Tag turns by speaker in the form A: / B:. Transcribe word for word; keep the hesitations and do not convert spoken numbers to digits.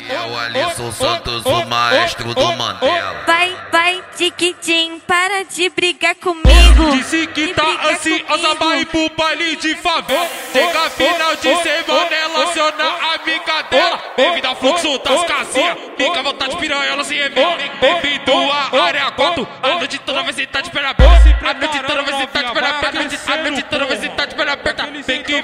A: É o Alisson Santos, o maestro do Mandela.
B: Vai, vai, tiquitim, para de brigar comigo.
C: Disse que tá ansiosa pra ir pro baile de favela. Chega final de semana, ela aciona a amiga dela. Bem-vindo ao fluxo das casinhas, fica à vontade, piranha, se revela. Bem-vindo à área quatro, a noite toda vai sentar de perna aberta. A noite toda vai sentar de perna aberta. A noite toda vai sentar de perna aberta. Vem que